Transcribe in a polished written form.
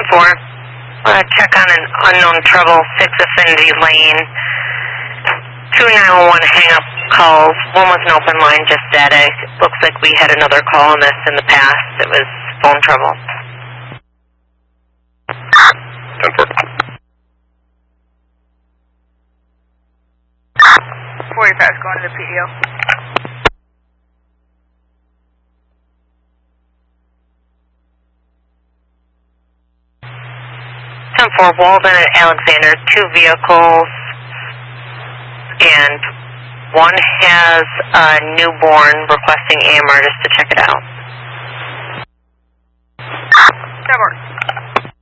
10-4. Check on an unknown trouble, 6 Affinity Lane. 2 911 hang-up calls. One was an open line, just static. Looks like we had another call on this in the past. It was phone trouble. 10-4. 45 going to the PEO. For Walden and Alexander, 2 vehicles, and one has a newborn requesting AMR just to check it out. That works.